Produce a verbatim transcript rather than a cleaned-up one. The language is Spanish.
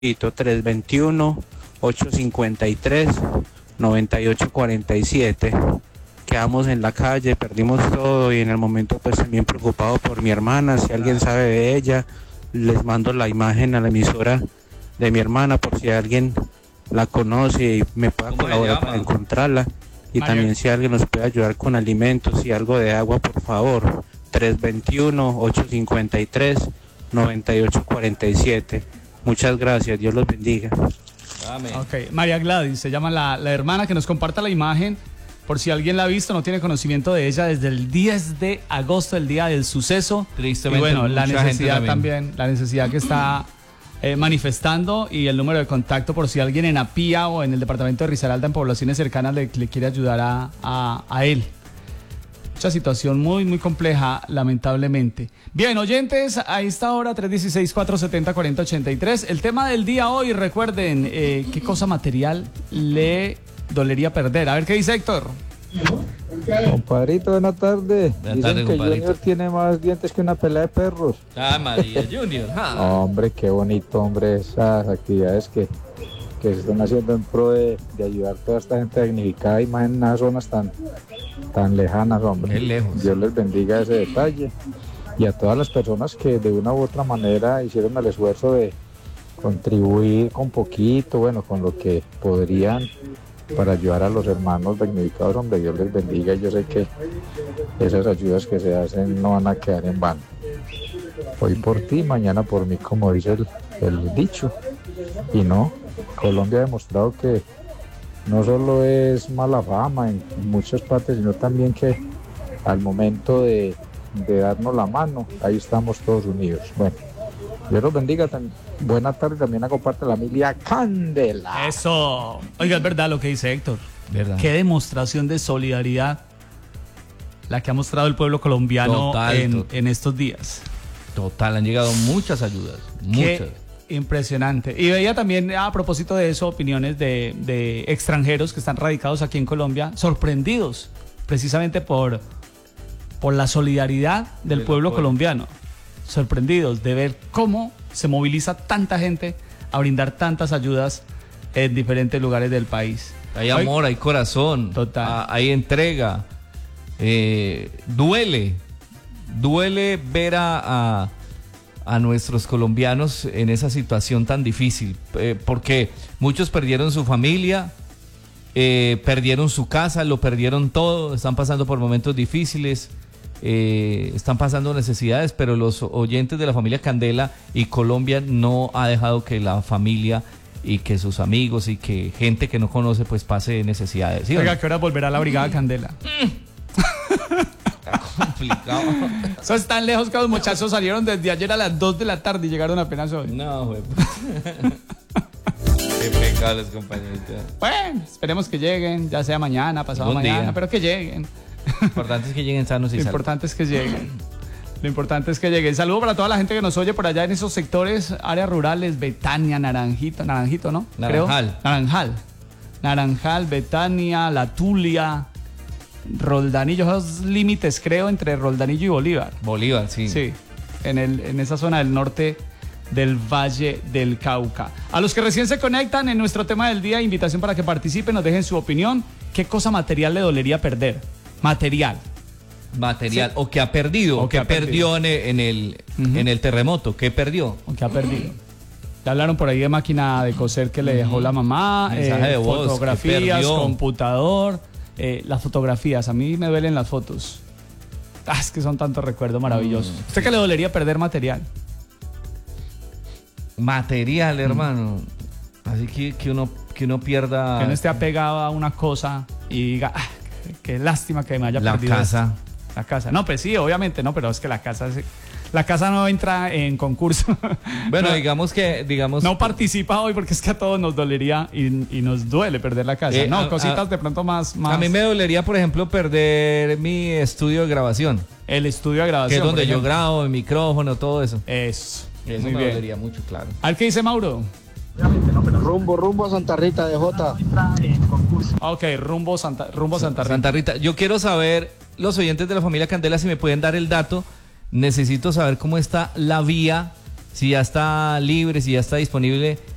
tres dos uno, ocho cinco tres, nueve ocho cuatro siete. Quedamos en la calle, perdimos todo y en el momento pues también preocupado por mi hermana. Si alguien sabe de ella, les mando la imagen a la emisora de mi hermana por si alguien la conoce y me pueda colaborar para encontrarla. Y Mario. También si alguien nos puede ayudar con alimentos y algo de agua, por favor. tres dos uno, ocho cinco tres, nueve ocho cuatro siete. Muchas gracias, Dios los bendiga. Amén. Ok, María Gladys, se llama la, la hermana, que nos comparta la imagen, por si alguien la ha visto, no tiene conocimiento de ella, desde el diez de agosto, el día del suceso. Tristemente, y bueno, la necesidad también. también, la necesidad que está eh, manifestando, y el número de contacto por si alguien en Apía o en el departamento de Risaralda, en poblaciones cercanas, le, le quiere ayudar a, a, a él. Mucha situación muy, muy compleja, lamentablemente. Bien, oyentes, a esta hora, tres uno seis, cuatro siete cero, cuatro cero ocho tres. El tema del día hoy, recuerden, eh, ¿qué cosa material le dolería perder? A ver, ¿qué dice Héctor? Compadrito, buena tarde. Buenas Dicen tardes, que compadrito. Junior tiene más dientes que una pelea de perros. Ah, María Junior. Ah. Hombre, qué bonito, hombre, esas actividades que, que se están haciendo en pro de, de ayudar a toda esta gente damnificada y más en unas zonas tan, tan lejanas, hombre. Qué lejos. Dios les bendiga ese detalle. Y a todas las personas que de una u otra manera hicieron el esfuerzo de contribuir con poquito, bueno, con lo que podrían, para ayudar a los hermanos damnificados, hombre, Dios les bendiga. Y yo sé que esas ayudas que se hacen no van a quedar en vano. Hoy por ti, mañana por mí, como dice el, el dicho. Y no, Colombia ha demostrado que no solo es mala fama en muchas partes, sino también que al momento de, de darnos la mano, ahí estamos todos unidos. Bueno, Dios los bendiga. Buena tarde, también comparte la familia Candela. Eso. Oiga, es verdad lo que dice Héctor. ¿Verdad? Qué demostración de solidaridad la que ha mostrado el pueblo colombiano Total, en, total. en estos días. Total, han llegado muchas ayudas. Muchas. Qué impresionante. Y veía también, a propósito de eso, opiniones de, de extranjeros que están radicados aquí en Colombia, sorprendidos precisamente por, por la solidaridad del Del pueblo apoyo. colombiano. Sorprendidos de ver cómo se moviliza tanta gente a brindar tantas ayudas en diferentes lugares del país. Hay amor, Hoy, hay corazón, Total. a- hay entrega. Eh, duele, duele ver a, a, a nuestros colombianos en esa situación tan difícil, eh, porque muchos perdieron su familia, eh, perdieron su casa, lo perdieron todo, están pasando por momentos difíciles. Eh, están pasando necesidades, pero los oyentes de la familia Candela y Colombia no ha dejado que la familia y que sus amigos y que gente que no conoce pues pase necesidades. ¿Sí o oiga, no? ¿qué hora volverá la Brigada Candela? Está complicado. Eso es tan lejos que los muchachos salieron desde ayer a las dos de la tarde y llegaron apenas hoy. No, güey. Qué pecados, compañeritos. Bueno, esperemos que lleguen, ya sea mañana, pasado Algún mañana, día. pero que lleguen. Lo importante es que lleguen sanos y Lo salvos. importante es que lleguen. Lo importante es que lleguen. Saludo para toda la gente que nos oye por allá en esos sectores, áreas rurales, Betania, Naranjito, Naranjito, ¿no? Naranjal. Creo. Naranjal. Naranjal, Betania, La Tulia, Roldanillo, esos límites, creo, entre Roldanillo y Bolívar. Bolívar, sí. Sí, en, el, en esa zona del norte del Valle del Cauca. A los que recién se conectan en nuestro tema del día, invitación para que participen, nos dejen su opinión. ¿Qué cosa material le dolería perder? Material. Material. Sí. O que ha perdido. O O que que ha perdió en el, en, el, Ujú. en el terremoto. ¿Qué perdió? ¿O qué ha perdido? Ya hablaron por ahí de máquina de coser que le dejó la mamá, Mensaje eh, de voz, que fotografías, perdió. computador, eh, las fotografías. A mí me duelen las fotos. Ah, es que son tantos recuerdos maravillosos. Mm, ¿Usted qué le dolería perder material? Material, hermano. Así que, que uno que uno pierda Que no esté apegado a una cosa y diga, ah, qué, qué lástima que me haya la perdido casa. esto. La casa. No, pues sí, obviamente, no, pero es que la casa es- la casa no entra en concurso. Bueno, no, digamos que digamos no participa hoy porque es que a todos nos dolería y, y nos duele perder la casa. Eh, no, a- cositas a- de pronto más, más. a mí me dolería, por ejemplo, perder mi estudio de grabación, El estudio de grabación. que es donde por yo ejemplo. grabo, el micrófono, todo eso. Eso. Eso Muy me bien. dolería mucho, claro. ¿Al qué dice Mauro? Rumbo, rumbo a Santa Rita de Jota. Ah, ok, rumbo Santa, rumbo Santa Rita. Santa Rita, yo quiero saber, los oyentes de la familia Candela, si me pueden dar el dato. Necesito saber cómo está la vía, si ya está libre, si ya está disponible